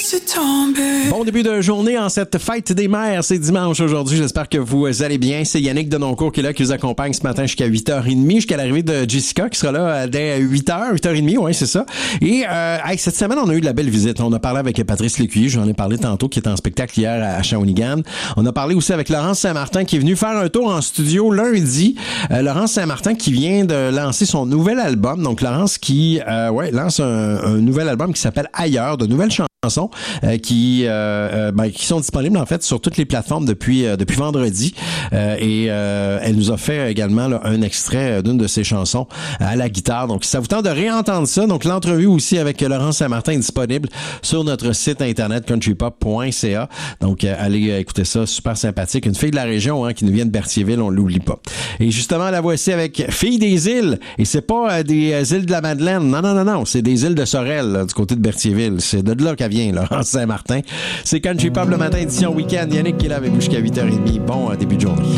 Bon début de journée en cette fête des mères. C'est dimanche aujourd'hui. J'espère que vous allez bien. C'est Yannick Denoncourt qui est là, qui vous accompagne ce matin jusqu'à 8h30, jusqu'à l'arrivée de Jessica qui sera là dès 8h, 8h30, ouais, c'est ça. Et cette semaine, on a eu de la belle visite. On a parlé avec Patrice Lécuyer, j'en ai parlé tantôt, qui était en spectacle hier à Shawinigan. On a parlé aussi avec Laurence Saint-Martin qui est venu faire un tour en studio lundi. Laurence Saint-Martin qui vient de lancer son nouvel album. Donc Laurence qui lance un nouvel album qui s'appelle Ailleurs, de nouvelles chansons qui sont disponibles en fait sur toutes les plateformes depuis vendredi. Elle nous a fait également là, un extrait d'une de ses chansons à la guitare. Donc, si ça vous tente de réentendre ça, donc l'entrevue aussi avec Laurence Saint-Martin est disponible sur notre site internet countrypop.ca. Donc, allez écouter ça, super sympathique. Une fille de la région qui nous vient de Berthierville, on l'oublie pas. Et justement, la voici avec Fille des îles. Et c'est pas des îles de la Madeleine. Non. C'est des îles de Sorel, là, du côté de Berthierville. C'est de là qu'elle vient, Laurence Saint-Martin. C'est Country Pop le matin, édition week-end. Yannick qui est là avec vous jusqu'à 8h30. Bon début de journée.